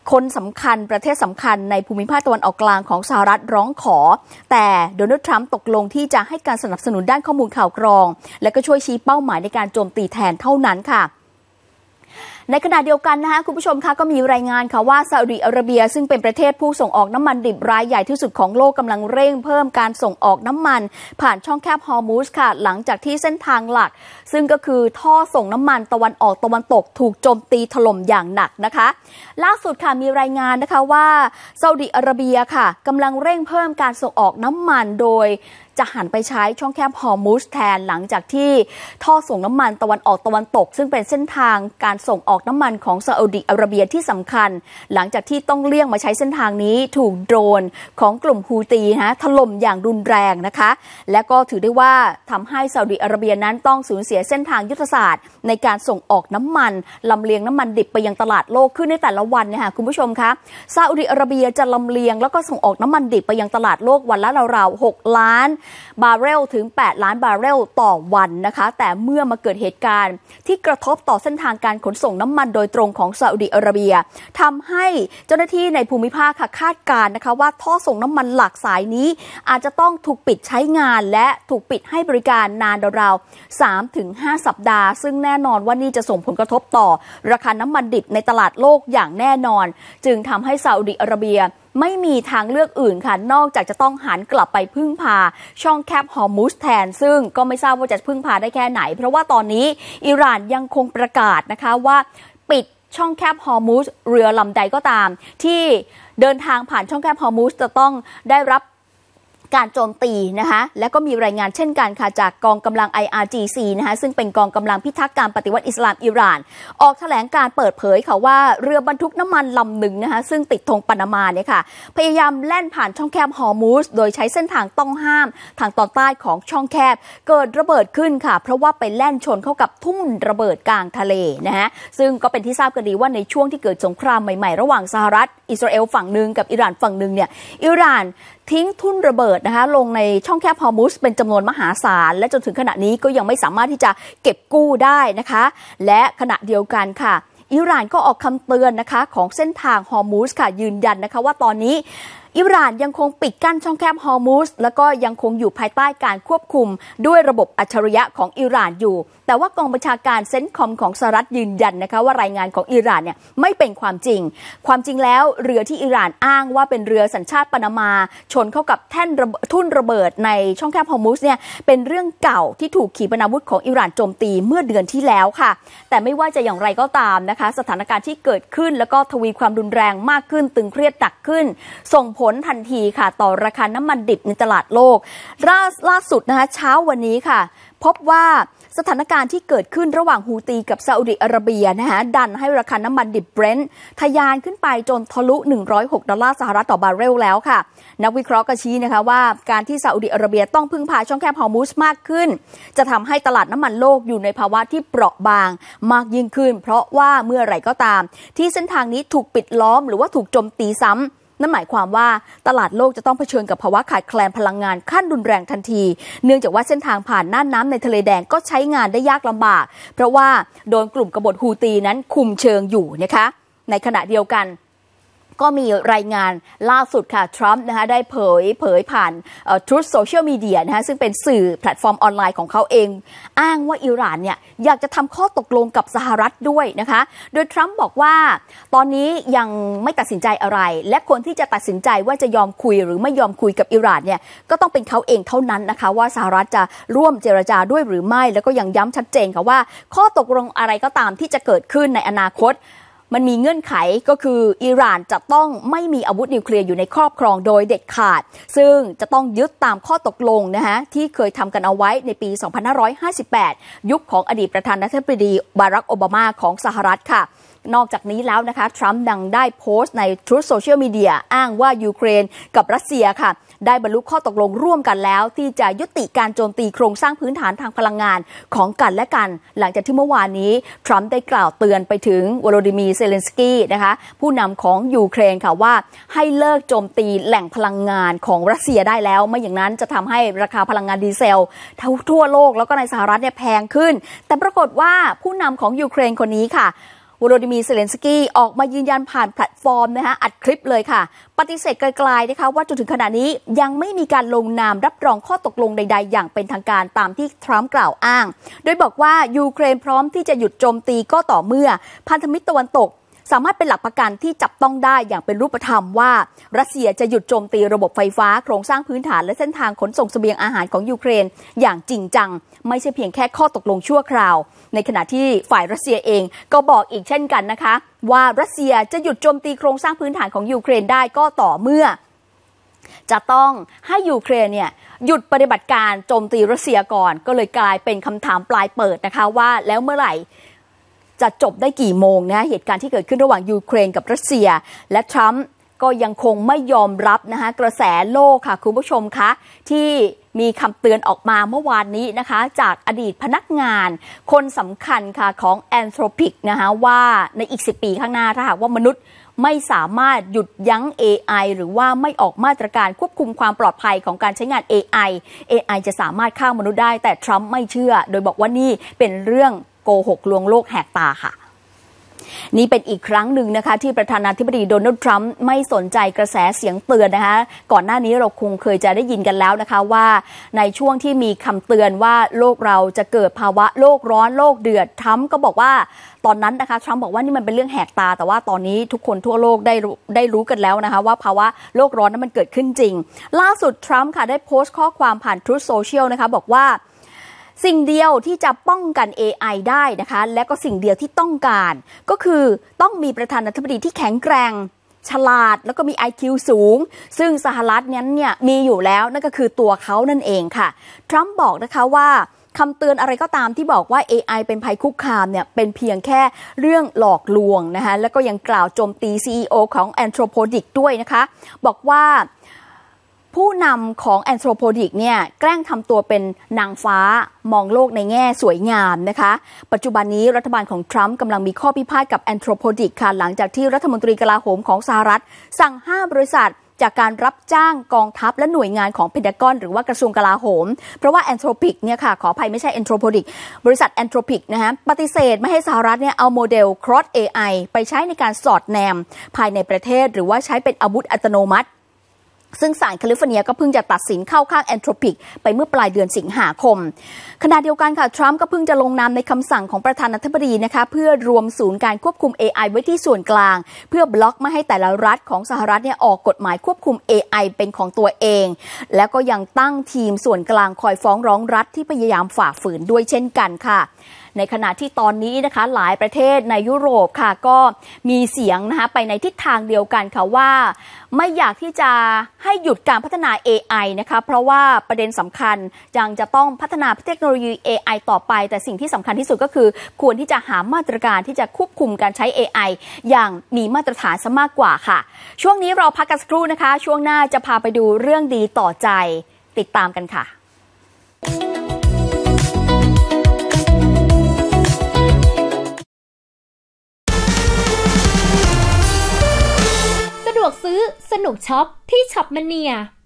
คนสำคัญประเทศสำคัญในภูมิภาคตะวันออกกลางของสหรัฐร้องขอแต่โดนัลด์ทรัมป์ตกลงที่จะให้การสนับสนุนด้านข้อมูลข่าวกรองและก็ช่วยชี้เป้าหมายในการโจมตีแทนเท่านั้นค่ะในขณะเดียวกันนะคะคุณผู้ชมคะก็มีรายงานค่ะว่าซาอุดิอาระเบียซึ่งเป็นประเทศผู้ส่งออกน้ำมันดิบรายใหญ่ที่สุดของโลกกำลังเร่งเพิ่มการส่งออกน้ำมันผ่านช่องแคบฮอร์มุซค่ะหลังจากที่เส้นทางหลักซึ่งก็คือท่อส่งน้ำมันตะวันออกตะวันตกถูกโจมตีถล่มอย่างหนักนะคะล่าสุดค่ะมีรายงานนะคะว่าซาอุดิอาระเบียค่ะกำลังเร่งเพิ่มการส่งออกน้ำมันโดยจะหันไปใช้ช่องแคบฮอร์มุซแทนหลังจากที่ท่อส่งน้ำมันตะวันออกตะวันตกซึ่งเป็นเส้นทางการส่งออกน้ำมันของซาอุดิอาระเบียที่สำคัญหลังจากที่ต้องเลี่ยงมาใช้เส้นทางนี้ถูกโดรนของกลุ่มฮูตีถล่มอย่างรุนแรงนะคะและก็ถือได้ว่าทำให้ซาอุดิอาระเบียนั้นต้องสูญเสียเส้นทางยุทธศาสตร์ในการส่งออกน้ำมันลำเลียงน้ำมันดิบไปยังตลาดโลกขึ้นในแต่ละวันเนี่ยค่ะคุณผู้ชมคะซาอุดิอาระเบียจะลำเลียงแล้วก็ส่งออกน้ำมันดิบไปยังตลาดโลกวันละราวๆ6 ล้านบาร์เรลถึง8 ล้านบาร์เรลต่อวันนะคะแต่เมื่อมาเกิดเหตุการณ์ที่กระทบต่อเส้นทางการขนส่งน้ำมันโดยตรงของซาอุดิอาระเบียทำให้เจ้าหน้าที่ในภูมิภาคคาดการณ์นะคะว่าท่อส่งน้ำมันหลักสายนี้อาจจะต้องถูกปิดใช้งานและถูกปิดให้บริการนานราวๆ 3-5 สัปดาห์ซึ่งแน่นอนว่านี่จะส่งผลกระทบต่อราคาน้ำมันดิบในตลาดโลกอย่างแน่นอนจึงทำให้ซาอุดิอาระเบียไม่มีทางเลือกอื่นค่ะนอกจากจะต้องหันกลับไปพึ่งพาช่องแคบฮอร์มุซแทนซึ่งก็ไม่ทราบว่าจะพึ่งพาได้แค่ไหนเพราะว่าตอนนี้อิหร่านยังคงประกาศนะคะว่าปิดช่องแคบฮอร์มุซเรือลำใดก็ตามที่เดินทางผ่านช่องแคบฮอร์มุซจะต้องได้รับการโจมตีนะคะและก็มีรายงานเช่นกันค่ะจากกองกำลัง IRGC นะคะซึ่งเป็นกองกำลังพิทักษ์การปฏิวัติอิสลามอิหร่านออกแถลงการเปิดเผยค่ะว่าเรือบรรทุกน้ำมันลำหนึ่งนะคะซึ่งติดธงปานามาเนี่ยค่ะพยายามแล่นผ่านช่องแคบฮอร์มุซโดยใช้เส้นทางต้องห้ามทางตอนใต้ของช่องแคบเกิดระเบิดขึ้นค่ะเพราะว่าไปแล่นชนเข้ากับทุ่นระเบิดกลางทะเลนะคะซึ่งก็เป็นที่ทราบกันดีว่าในช่วงที่เกิดสงครามใหม่ๆระหว่างสหรัฐอิสราเอลฝั่งหนึ่งกับอิหร่านฝั่งหนึ่งเนี่ยอิหร่านทิ้งทุ่นระเบิดนะคะลงในช่องแคบฮอร์มุซเป็นจำนวนมหาศาลและจนถึงขณะนี้ก็ยังไม่สามารถที่จะเก็บกู้ได้นะคะและขณะเดียวกันค่ะอิหร่านก็ออกคำเตือนนะคะของเส้นทางฮอร์มุซค่ะยืนยันนะคะว่าตอนนี้อิหร่านยังคงปิดกั้นช่องแคบฮอร์มุซแล้วก็ยังคงอยู่ภายใต้การควบคุมด้วยระบบอัจฉริยะของอิหร่านอยู่แต่ว่ากองบัญชาการเซนต์คอมของสหรัฐยืนยันนะคะว่ารายงานของอิหร่านเนี่ยไม่เป็นความจริงแล้วเรือที่อิหร่านอ้างว่าเป็นเรือสัญชาติปานามาชนเข้ากับทุ่นระเบิดในช่องแคบฮอร์มุซเนี่ยเป็นเรื่องเก่าที่ถูกขีปนาวุธของอิหร่านโจมตีเมื่อเดือนที่แล้วค่ะแต่ไม่ว่าจะอย่างไรก็ตามนะคะสถานการณ์ที่เกิดขึ้นแล้วก็ทวีความรุนแรงมากขึ้นตึงเครียดหนักขึ้นส่งผลทันทีค่ะต่อราคาน้ำมันดิบในตลาดโลกล่าสุดนะคะเช้าวันนี้ค่ะพบว่าสถานการณ์ที่เกิดขึ้นระหว่างฮูตีกับซาอุดิอาระเบียนะคะดันให้ราคาน้ำมันดิบเบรนท์ทะยานขึ้นไปจนทะลุ$106ต่อบาร์เรลแล้วค่ะนักวิเคราะห์ก็ชี้นะคะว่าการที่ซาอุดิอาระเบียต้องพึ่งพาช่องแคบฮอร์มุซมากขึ้นจะทำให้ตลาดน้ำมันโลกอยู่ในภาวะที่เปราะบางมากยิ่งขึ้นเพราะว่าเมื่อไหร่ก็ตามที่เส้นทางนี้ถูกปิดล้อมหรือว่าถูกโจมตีซ้ำนั่นหมายความว่าตลาดโลกจะต้องเผชิญกับภาวะขาดแคลนพลังงานขั้นรุนแรงทันทีเนื่องจากว่าเส้นทางผ่านน่านน้ำในทะเลแดงก็ใช้งานได้ยากลำบากเพราะว่าโดนกลุ่มกบฏฮูตีนั้นคุมเชิงอยู่นะคะในขณะเดียวกันก็มีรายงานล่าสุดค่ะทรัมป์นะคะได้เผยผ่าน Truth Social Media นะคะซึ่งเป็นสื่อแพลตฟอร์มออนไลน์ของเขาเองอ้างว่าอิหร่านเนี่ยอยากจะทำข้อตกลงกับสหรัฐด้วยนะคะโดยทรัมป์บอกว่าตอนนี้ยังไม่ตัดสินใจอะไรและคนที่จะตัดสินใจว่าจะยอมคุยหรือไม่ยอมคุยกับอิหร่านเนี่ยก็ต้องเป็นเขาเองเท่านั้นนะคะว่าสหรัฐจะร่วมเจรจาด้วยหรือไม่แล้วก็ยังย้ำชัดเจนค่ะว่าข้อตกลงอะไรก็ตามที่จะเกิดขึ้นในอนาคตมันมีเงื่อนไขก็คืออิหร่านจะต้องไม่มีอาวุธนิวเคลียร์อยู่ในครอบครองโดยเด็ดขาดซึ่งจะต้องยึดตามข้อตกลงนะคะที่เคยทำกันเอาไว้ในปี 2558 ยุคของอดีตประธานาธิบดีบารักโอบามาของสหรัฐค่ะนอกจากนี้แล้วนะคะทรัมป์ยังได้โพสต์ใน Truth Social Media อ้างว่ายูเครนกับรัสเซียค่ะได้บรรลุข้อตกลงร่วมกันแล้วที่จะยุติการโจมตีโครงสร้างพื้นฐานทางพลังงานของกันและกันหลังจากที่เมื่อวานนี้ทรัมป์ได้กล่าวเตือนไปถึงวโลดิมีร์เซเลนสกี้นะคะผู้นำของยูเครนค่ะว่าให้เลิกโจมตีแหล่งพลังงานของรัสเซียได้แล้วไม่อย่างนั้นจะทำให้ราคาพลังงานดีเซลทั่วโลกแล้วก็ในสหรัฐเนี่ยแพงขึ้นแต่ปรากฏว่าผู้นำของยูเครนคนนี้ค่ะโวโลดิมีร์ เซเลนสกี้ออกมายืนยันผ่านแพลตฟอร์มนะคะอัดคลิปเลยค่ะปฏิเสธไกลๆนะคะว่าจนถึงขณะนี้ยังไม่มีการลงนามรับรองข้อตกลงใดๆอย่างเป็นทางการตามที่ทรัมป์กล่าวอ้างโดยบอกว่ายูเครนพร้อมที่จะหยุดโจมตีก็ต่อเมื่อพันธมิตรตะวันตกสามารถเป็นหลักประกันที่จับต้องได้อย่างเป็นรูปธรรมว่ารัสเซียจะหยุดโจมตีระบบไฟฟ้าโครงสร้างพื้นฐานและเส้นทางขนส่งเสบียงอาหารของยูเครนอย่างจริงจังไม่ใช่เพียงแค่ข้อตกลงชั่วคราวในขณะที่ฝ่ายรัสเซียเองก็บอกอีกเช่นกันนะคะว่ารัสเซียจะหยุดโจมตีโครงสร้างพื้นฐานของยูเครนได้ก็ต่อเมื่อจะต้องให้ยูเครนเนี่ยหยุดปฏิบัติการโจมตีรัสเซียก่อนก็เลยกลายเป็นคำถามปลายเปิดนะคะว่าแล้วเมื่อไหร่จะจบได้กี่โมงนะเหตุการณ์ที่เกิดขึ้นระหว่างยูเครนกับรัสเซียและทรัมป์ก็ยังคงไม่ยอมรับนะคะกระแสโลกค่ะคุณผู้ชมคะที่มีคำเตือนออกมาเมื่อวานนี้นะคะจากอดีตพนักงานคนสำคัญค่ะของ Anthropic นะคะว่าในอีก10 ปีข้างหน้าถ้าหากว่ามนุษย์ไม่สามารถหยุดยั้ง AI หรือว่าไม่ออกมาตรการควบคุมความปลอดภัยของการใช้งาน AI จะสามารถฆ่ามนุษย์ได้แต่ทรัมป์ไม่เชื่อโดยบอกว่านี่เป็นเรื่องโกหกลวงโลกแหกตาค่ะนี่เป็นอีกครั้งหนึ่งนะคะที่ประธานาธิบดีโดนัลด์ทรัมป์ไม่สนใจกระแสเสียงเตือนนะคะก่อนหน้านี้เราคงเคยจะได้ยินกันแล้วนะคะว่าในช่วงที่มีคำเตือนว่าโลกเราจะเกิดภาวะโลกร้อนโลกเดือดทรัมป์ก็บอกว่าตอนนั้นนะคะทรัมป์บอกว่านี่มันเป็นเรื่องแหกตาแต่ว่าตอนนี้ทุกคนทั่วโลกได้รู้กันแล้วนะคะว่าภาวะโลกร้อนนั้นมันเกิดขึ้นจริงล่าสุดทรัมป์ค่ะได้โพสต์ข้อความผ่าน Truth Social นะคะบอกว่าสิ่งเดียวที่จะป้องกัน AI ได้นะคะและก็สิ่งเดียวที่ต้องการก็คือต้องมีประธานาธิบดีที่แข็งแกร่งฉลาดแล้วก็มี IQ สูงซึ่งสหรัฐนั้นเนี่ยมีอยู่แล้วนั่นก็คือตัวเขานั่นเองค่ะทรัมป์บอกนะคะว่าคำเตือนอะไรก็ตามที่บอกว่า AI เป็นภัยคุกคามเนี่ยเป็นเพียงแค่เรื่องหลอกลวงนะคะแล้วก็ยังกล่าวโจมตี CEO ของ Anthropic ด้วยนะคะบอกว่าผู้นำของ Anthropic เนี่ยแกล้งทำตัวเป็นนางฟ้ามองโลกในแง่สวยงามนะคะปัจจุบันนี้รัฐบาลของทรัมป์กำลังมีข้อพิพาทกับ Anthropic ค่ะหลังจากที่รัฐมนตรีกลาโหมของสหรัฐสั่งห้ามบริษัทจากการรับจ้างกองทัพและหน่วยงานของเพนทากอนหรือว่ากระทรวงกลาโหมเพราะว่า Anthropic เนี่ยค่ะขออภัยไม่ใช่ Anthropic บริษัท Anthropic นะคะปฏิเสธไม่ให้สหรัฐเนี่ยเอาโมเดล Claude AI ไปใช้ในการสอดแนมภายในประเทศหรือว่าใช้เป็นอาวุธอัตโนมัติซึ่งศาลแคลิฟอร์เนียก็เพิ่งจะตัดสินเข้าข้าง Anthropic ไปเมื่อปลายเดือนสิงหาคมขณะเดียวกันค่ะทรัมป์ก็เพิ่งจะลงนามในคำสั่งของประธานาธิบดีนะคะเพื่อรวมศูนย์การควบคุม AI ไว้ที่ส่วนกลางเพื่อบล็อกไม่ให้แต่ละรัฐของสหรัฐเนี่ยออกกฎหมายควบคุม AI เป็นของตัวเองแล้วก็ยังตั้งทีมส่วนกลางคอยฟ้องร้องรัฐที่พยายามฝ่าฝืนด้วยเช่นกันค่ะในขณะที่ตอนนี้นะคะหลายประเทศในยุโรปค่ะก็มีเสียงนะคะไปในทิศทางเดียวกันค่ะว่าไม่อยากที่จะให้หยุดการพัฒนา AI นะคะเพราะว่าประเด็นสำคัญยังจะต้องพัฒนาเทคโนโลยี AI ต่อไปแต่สิ่งที่สำคัญที่สุดก็คือควรที่จะหามาตรการที่จะควบคุมการใช้ AI อย่างมีมาตรฐานซะมากกว่าค่ะช่วงนี้เราพักกันสักครู่นะคะช่วงหน้าจะพาไปดูเรื่องดีต่อใจติดตามกันค่ะสะดวกซื้อสนุกช็อปที่ช็อปมะเนีย